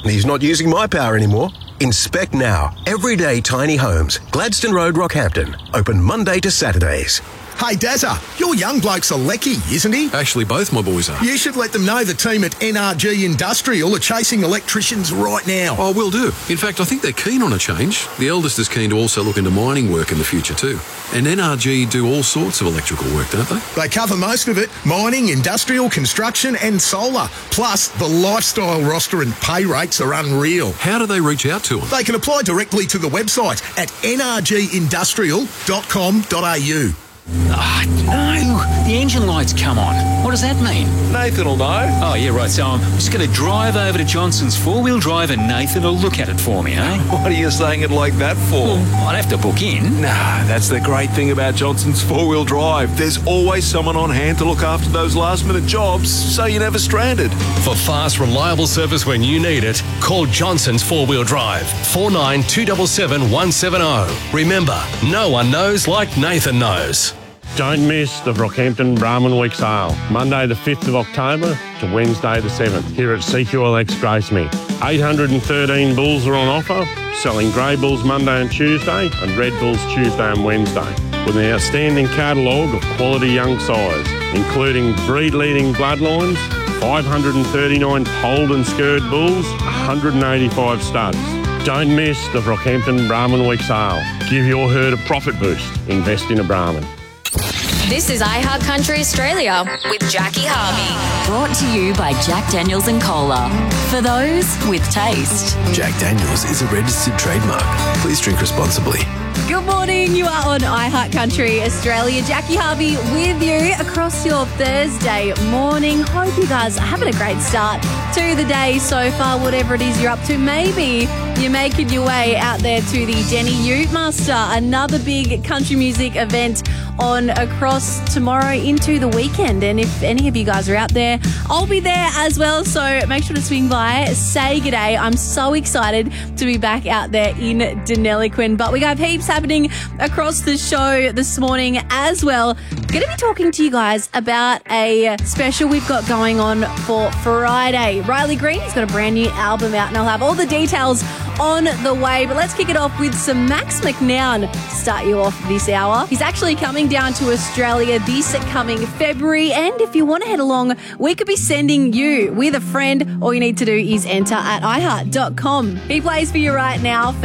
He's not using my power anymore. Inspect now. Everyday Tiny Homes. Gladstone Road, Rockhampton. Open Monday to Saturdays. Hey, Dazza, your young bloke's a lecky, isn't he? Actually, both my boys are. You should let them know the team at NRG Industrial are chasing electricians right now. Oh, will do. In fact, I think they're keen on a change. The eldest is keen to also look into mining work in the future too. And NRG do all sorts of electrical work, don't they? They cover most of it. Mining, industrial, construction and solar. Plus, the lifestyle roster and pay rates are unreal. How do they reach out to them? They can apply directly to the website at nrgindustrial.com.au. No, the engine light's come on. What does that mean? Nathan will know. Oh, yeah, right, so I'm just going to drive over to Johnson's four-wheel drive and Nathan will look at it for me, eh? What are you saying it like that for? Well, I'd have to book in. Nah, that's the great thing about Johnson's four-wheel drive. There's always someone on hand to look after those last-minute jobs, so you're never stranded. For fast, reliable service when you need it, call Johnson's four-wheel drive, 49277170. Remember, no one knows like Nathan knows. Don't miss the Rockhampton Brahman Week sale, Monday the 5th of October to Wednesday the 7th, here at CQLX Gracemead. 813 bulls are on offer, selling grey bulls Monday and Tuesday and red bulls Tuesday and Wednesday, with an outstanding catalogue of quality young sires, including breed-leading bloodlines, 539 polled and skirred bulls, 185 studs. Don't miss the Rockhampton Brahman Week sale. Give your herd a profit boost. Invest in a Brahman. This is iHeart Country Australia with Jackie Harvey. Brought to you by Jack Daniels and Cola. For those with taste. Jack Daniels is a registered trademark. Please drink responsibly. Good morning. You are on iHeart Country Australia. Jackie Harvey with you across your Thursday morning. Hope you guys are having a great start to the day so far, whatever it is you're up to. Maybe you're making your way out there to the Denny Ute Muster, another big country music event on across tomorrow into the weekend. And if any of you guys are out there, I'll be there as well. So make sure to swing by, say g'day. I'm so excited to be back out there in Deniliquin. But we have heaps happening across the show this morning as well. Going to be talking to you guys about a special we've got going on for Friday. Riley Green has got a brand new album out and I'll have all the details on the way. But let's kick it off with some Max McNown to start you off this hour. He's actually coming down to Australia this coming February. And if you want to head along, we could be sending you with a friend. All you need to do is enter at iheart.com. He plays for you right now.